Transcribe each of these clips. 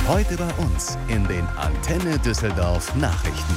Heute bei uns in den Antenne Düsseldorf Nachrichten.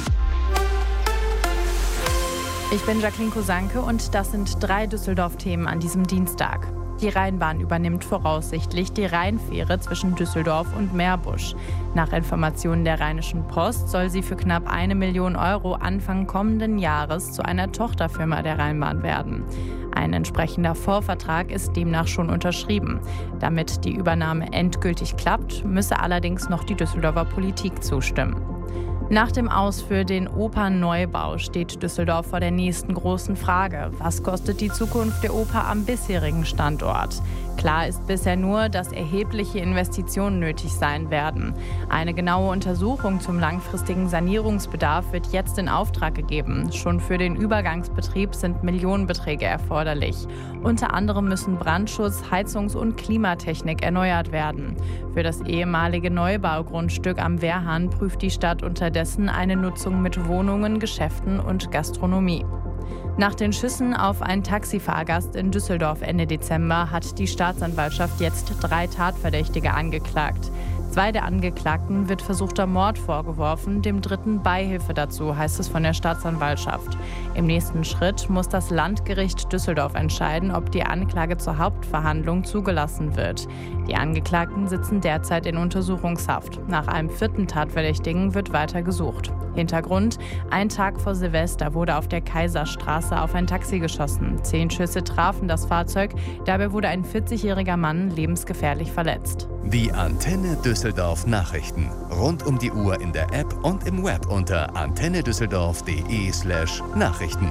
Ich bin Jacqueline Kosanke und das sind 3 Düsseldorf-Themen an diesem Dienstag. Die Rheinbahn übernimmt voraussichtlich die Rheinfähre zwischen Düsseldorf und Meerbusch. Nach Informationen der Rheinischen Post soll sie für knapp 1 Million Euro Anfang kommenden Jahres zu einer Tochterfirma der Rheinbahn werden. Ein entsprechender Vorvertrag ist demnach schon unterschrieben. Damit die Übernahme endgültig klappt, müsse allerdings noch die Düsseldorfer Politik zustimmen. Nach dem Aus für den Opernneubau steht Düsseldorf vor der nächsten großen Frage. Was kostet die Zukunft der Oper am bisherigen Standort? Klar ist bisher nur, dass erhebliche Investitionen nötig sein werden. Eine genaue Untersuchung zum langfristigen Sanierungsbedarf wird jetzt in Auftrag gegeben. Schon für den Übergangsbetrieb sind Millionenbeträge erforderlich. Unter anderem müssen Brandschutz, Heizungs- und Klimatechnik erneuert werden. Für das ehemalige Neubaugrundstück am Wehrhahn prüft die Stadt unterdessen eine Nutzung mit Wohnungen, Geschäften und Gastronomie. Nach den Schüssen auf einen Taxifahrgast in Düsseldorf Ende Dezember hat die Staatsanwaltschaft jetzt 3 Tatverdächtige angeklagt. 2 der Angeklagten wird versuchter Mord vorgeworfen, dem 3. Beihilfe dazu, heißt es von der Staatsanwaltschaft. Im nächsten Schritt muss das Landgericht Düsseldorf entscheiden, ob die Anklage zur Hauptverhandlung zugelassen wird. Die Angeklagten sitzen derzeit in Untersuchungshaft. Nach einem 4. Tatverdächtigen wird weiter gesucht. Hintergrund: Ein Tag vor Silvester wurde auf der Kaiserstraße auf ein Taxi geschossen. 10 Schüsse trafen das Fahrzeug. Dabei wurde ein 40-jähriger Mann lebensgefährlich verletzt. Die Antenne Düsseldorf Nachrichten. Rund um die Uhr in der App und im Web unter antennedüsseldorf.de/Nachrichten.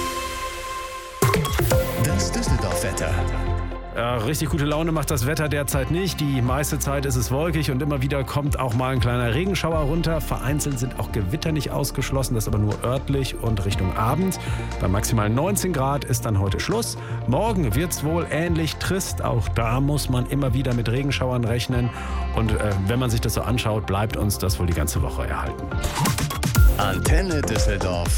Das Düsseldorf-Wetter. Ja, richtig gute Laune macht das Wetter derzeit nicht. Die meiste Zeit ist es wolkig und immer wieder kommt auch mal ein kleiner Regenschauer runter. Vereinzelt sind auch Gewitter nicht ausgeschlossen, das aber nur örtlich und Richtung Abend. Bei maximal 19 Grad ist dann heute Schluss. Morgen wird es wohl ähnlich trist. Auch da muss man immer wieder mit Regenschauern rechnen. Und wenn man sich das so anschaut, bleibt uns das wohl die ganze Woche erhalten. Antenne Düsseldorf